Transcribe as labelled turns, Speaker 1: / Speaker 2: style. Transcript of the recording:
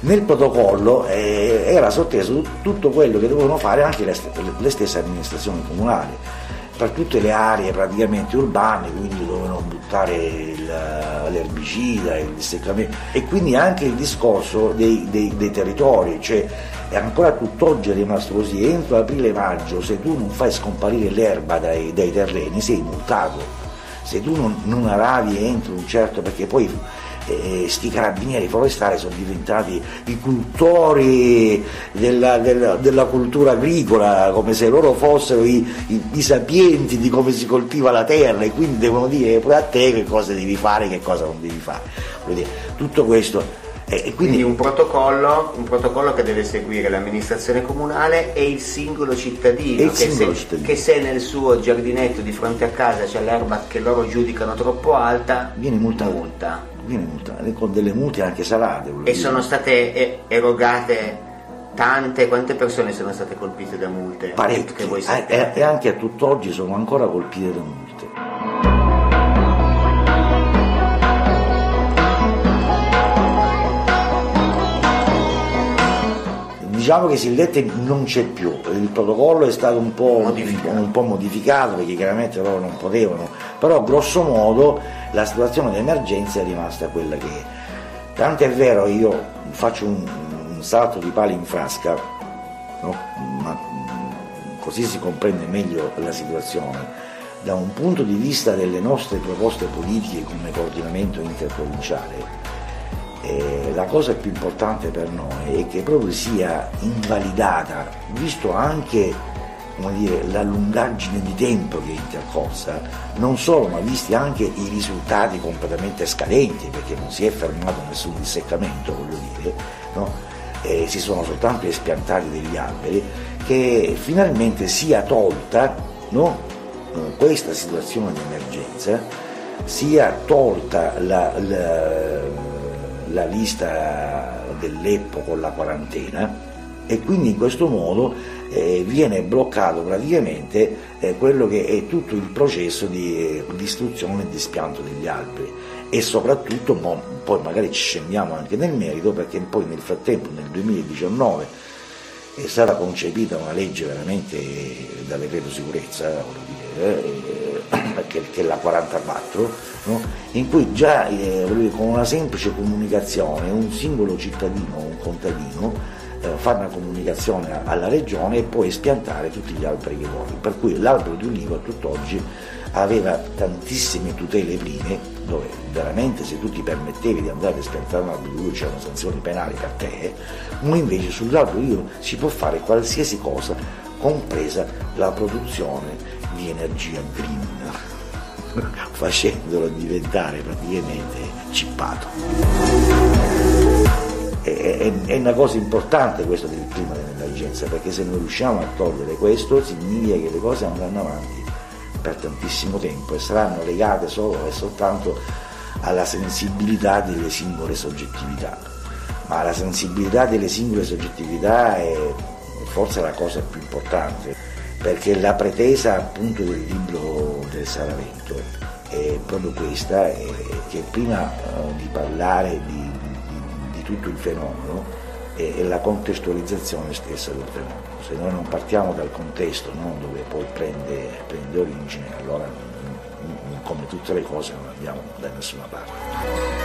Speaker 1: Nel protocollo era sotteso tutto quello che dovevano fare anche le stesse amministrazioni comunali, per tutte le aree praticamente urbane, quindi dovevano buttare l'erbicida, il disseccamento, e quindi anche il discorso dei territori, cioè è ancora tutt'oggi è rimasto così: entro aprile-maggio se tu non fai scomparire l'erba dai terreni sei multato, se tu non aravi entro un certo, perché poi sti carabinieri forestali sono diventati i cultori della cultura agricola, come se loro fossero i sapienti di come si coltiva la terra, e quindi devono dire pure a te che cosa devi fare e che cosa non devi fare. Tutto questo
Speaker 2: quindi un protocollo che deve seguire l'amministrazione comunale e il singolo cittadino, che se nel suo giardinetto di fronte a casa c'è l'erba che loro giudicano troppo alta,
Speaker 1: viene multato. Viene multato con delle multe anche salate.
Speaker 2: E sono state erogate quante persone sono state colpite da multe?
Speaker 1: Parecchie, e anche a tutt'oggi sono ancora colpite da multe. Diciamo che Sillette non c'è più, il protocollo è stato un po' modificato perché chiaramente loro non potevano, però grosso modo la situazione di emergenza è rimasta quella che è. Tanto è vero, io faccio un salto di pali in frasca, no? Ma così si comprende meglio la situazione. Da un punto di vista delle nostre proposte politiche come coordinamento interprovinciale, la cosa più importante per noi è che proprio sia invalidata, visto anche, come dire, la lungaggine di tempo che è intercorsa, non solo, ma visti anche i risultati completamente scadenti, perché non si è fermato nessun disseccamento, voglio dire, no? Si sono soltanto espiantati degli alberi, che finalmente sia tolta, no? Questa situazione di emergenza, sia tolta la lista dell'Eppo con la quarantena, e quindi in questo modo viene bloccato praticamente quello che è tutto il processo di distruzione e di spianto degli alberi, e soprattutto poi magari ci scendiamo anche nel merito, perché poi nel frattempo nel 2019 è stata concepita una legge veramente da decreto sicurezza, che è la 44, no? In cui già con una semplice comunicazione un singolo cittadino, un contadino, fa una comunicazione alla regione e poi espiantare tutti gli alberi che vuole, per cui l'albero di ulivo a tutt'oggi aveva tantissime tutele prime, dove veramente se tu ti permettevi di andare a espiantare un albero di ulivo c'erano sanzioni penali per te, ma invece sull'albero di ulivo si può fare qualsiasi cosa, compresa la produzione di energia green, facendolo diventare praticamente cippato. È una cosa importante questo del clima dell'emergenza, perché se non riusciamo a togliere questo significa che le cose andranno avanti per tantissimo tempo e saranno legate solo e soltanto alla sensibilità delle singole soggettività. Ma la sensibilità delle singole soggettività è forse la cosa più importante, perché la pretesa appunto del libro del Saravento è proprio questa, che prima di parlare di tutto il fenomeno è la contestualizzazione stessa del fenomeno. Se noi non partiamo dal contesto, no, dove poi prende origine, allora come tutte le cose non andiamo da nessuna parte.